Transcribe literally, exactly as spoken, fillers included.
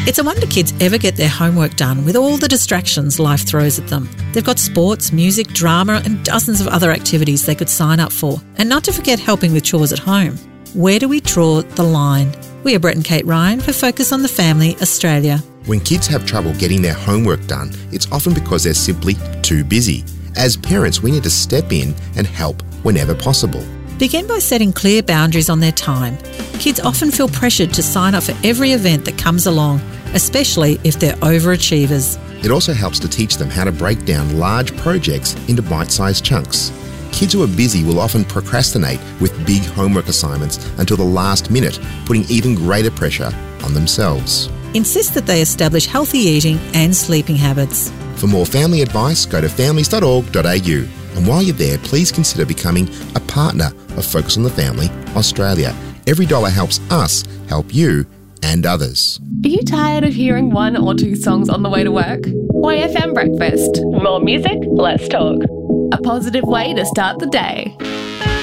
It's a wonder kids ever get their homework done with all the distractions life throws at them. They've got sports, music, drama and dozens of other activities they could sign up for. And not to forget helping with chores at home. Where do we draw the line? We are Brett and Kate Ryan for Focus on the Family Australia. When kids have trouble getting their homework done, it's often because they're simply too busy. As parents, we need to step in and help whenever possible. Begin by setting clear boundaries on their time. Kids often feel pressured to sign up for every event that comes along, especially if they're overachievers. It also helps to teach them how to break down large projects into bite-sized chunks. Kids who are busy will often procrastinate with big homework assignments until the last minute, putting even greater pressure on themselves. Insist that they establish healthy eating and sleeping habits. For more family advice, go to families dot org dot a u. And while you're there, please consider becoming a partner of Focus on the Family Australia. Every dollar helps us help you and others. Are you tired of hearing one or two songs on the way to work? Y F M Breakfast. More music, less talk. A positive way to start the day.